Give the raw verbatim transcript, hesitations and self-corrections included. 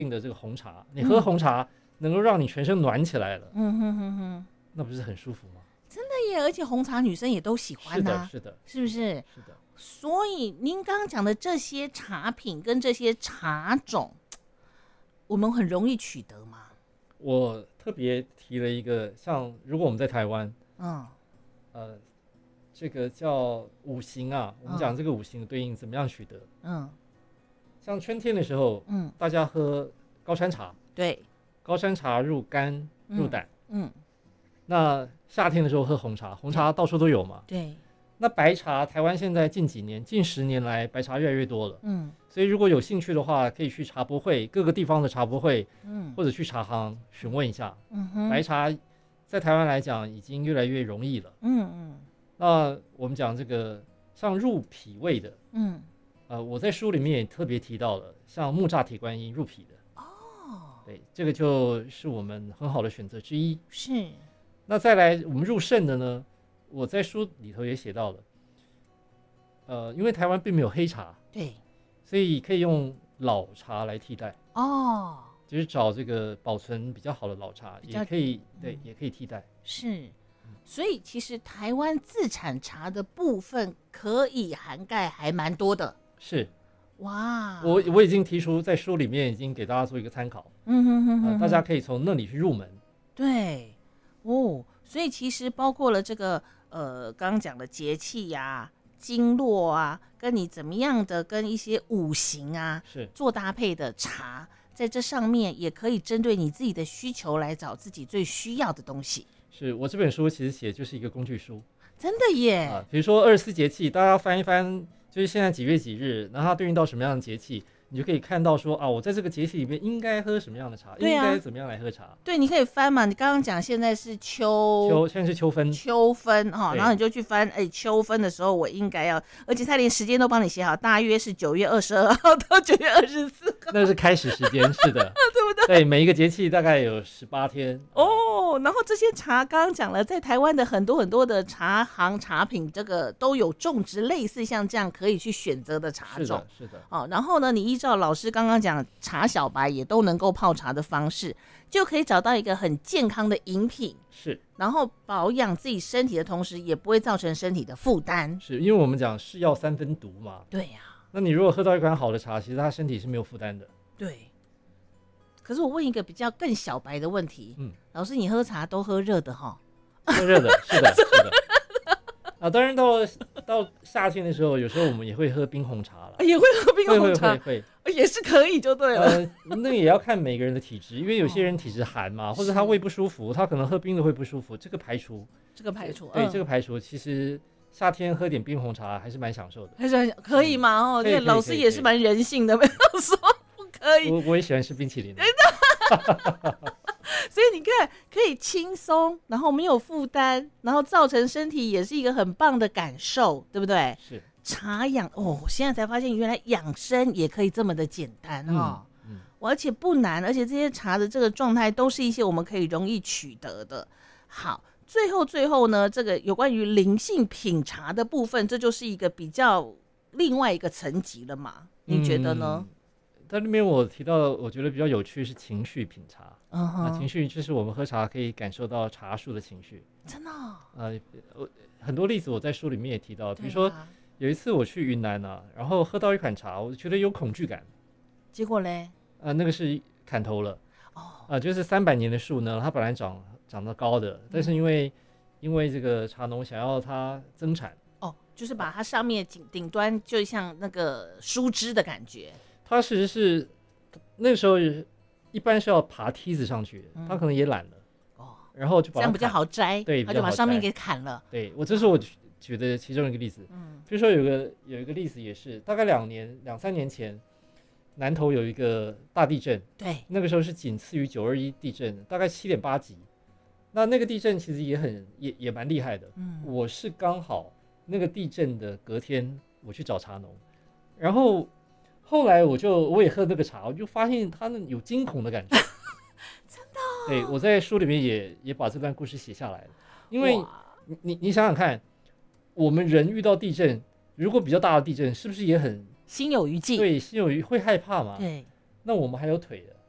定的这个红茶，你喝红茶能够让你全身暖起来了， 嗯哼哼哼， 那不是很舒服吗？ 真的耶！而且红茶女生也都喜欢呐、啊， 是的，是的， 是不是？ 是的。 所以您刚刚讲的这些茶品跟这些茶种，我们很容易取得吗？ 我特别提了一个，像如果我们在台湾， 嗯， 呃，这个叫五行啊，我们讲这个五行的对应怎么样取得？ 嗯， 像春天的时候， 嗯， 大家喝高山茶， 对， 高山茶入肝入胆， 嗯，嗯那夏天的时候喝红茶，红茶到处都有嘛， 对， 那白茶，台湾现在近几年、近十年来，白茶越来越多了。 嗯， 所以如果有兴趣的话，可以去茶博会，各个地方的茶博会， 嗯， 或者去茶行询问一下。 嗯哼， 白茶在台湾来讲，已经越来越容易了。 嗯嗯那我们讲这个像入脾胃的， 嗯， 呃，我在书里面也特别提到了，像木栅铁观音入脾的。 哦， 对，这个就是我们很好的选择之一。 是， 那再来，我们入肾的呢？我在书里头也写到了，呃，因为台湾并没有黑茶， 对， 所以可以用老茶来替代， 哦， 就是找这个保存比较好的老茶，也可以，对，也可以替代。 是，所以其实台湾自产茶的部分可以涵盖还蛮多的。 是， 哇， 我我已经提出在书里面已经给大家做一个参考， 嗯哼哼哼呃，大家可以从那里去入门。 对，哦，所以其实包括了这个呃，刚刚讲的节气呀、啊、经络啊，跟你怎么样的跟一些五行啊是做搭配的茶，在这上面也可以针对你自己的需求来找自己最需要的东西。 是，我这本书其实写就是一个工具书真的耶！ 啊，比如说二十四节气，大家翻一翻，就是现在几月几日，然后它对应到什么样的节气。你就可以看到说啊，我在这个节气里面应该喝什么样的茶， 对啊、 应该怎么样来喝茶。 对，你可以翻嘛。你刚刚讲现在是秋秋，现在是秋分， 秋分哈、哦，然后你就去翻，哎，秋分的时候我应该要，而且他连时间都帮你写好，大约是九月二十二号到九月二十四号， 那是开始时间，是的， 对不对？ 对，每一个节气大概有十八天哦。然后这些茶刚刚讲了，在台湾的很多很多的茶行茶品，这个都有种植类似像这样可以去选择的茶种， 是的，是的。 哦，然后呢，你依照老师刚刚讲茶小白也都能够泡茶的方式，就可以找到一个很健康的饮品， 是， 然后保养自己身体的同时，也不会造成身体的负担。 是因为我们讲是药三分毒嘛， 对呀、啊， 那你如果喝到一款好的茶，其实他身体是没有负担的。 对。可是我问一个比较更小白的问题， 嗯， 老师，你喝茶都喝热的哈？ 喝热的，是的，是的。啊，当然到到夏天的时候，有时候我们也会喝冰红茶了， 也会喝冰红茶， 会会会也是可以就对了。 呃，那也要看每个人的体质，因为有些人体质寒嘛，哦、或者他胃不舒服，他可能喝冰的会不舒服，这个排除， 这个排除， 对， 嗯、 这个排除，其实夏天喝点冰红茶还是蛮享受的， 还是可以吗？哦，对，老师也是蛮人性的，没有说不可以。 我我也喜欢吃冰淇淋的。 所以你看，可以轻松，然后没有负担，然后造成身体也是一个很棒的感受，对不对？ 是茶养哦，我现在才发现原来养生也可以这么的简单哦，嗯嗯、而且不难，而且这些茶的这个状态都是一些我们可以容易取得的。好，最后最后呢，这个有关于灵性品茶的部分，这就是一个比较另外一个层级了嘛？你觉得呢？ 嗯在那边我提到，我觉得比较有趣是情绪品茶。 嗯哼， 啊，情绪就是我们喝茶可以感受到茶树的情绪。 真的、哦？ 呃，我很多例子我在书里面也提到，比如说、啊、有一次我去云南啊，然后喝到一款茶，我觉得有恐惧感。 结果嘞？ 呃，那个是砍头了。 哦。啊、 呃，就是三百年的树呢，它本来长长得高的，但是因为、嗯、因为这个茶农想要它增产。 哦，就是把它上面顶顶端就像那个疏枝的感觉。 他其实是那个时候一般是要爬梯子上去，他可能也懒了、嗯、哦，然后就把它这样比较好摘， 对， 他就把上面给砍了。 对，我这是我举的其中一个例子。嗯，比如说有个有一个例子也是，大概两年两三年前，南投有一个大地震， 对， 那个时候是仅次于九二一地震，大概七点八级。那那个地震其实也很也也蛮厉害的。嗯，我是刚好那个地震的隔天我去找茶农，然后。后来我就我也喝那个茶，我就发现它那有惊恐的感觉， 真的、哦。 对，我在书里面也也把这段故事写下来了，因为你你你想想看，我们人遇到地震，如果比较大的地震，是不是也很心有余悸？ 对，心有余会害怕嘛？ 对， 那我们还有腿的，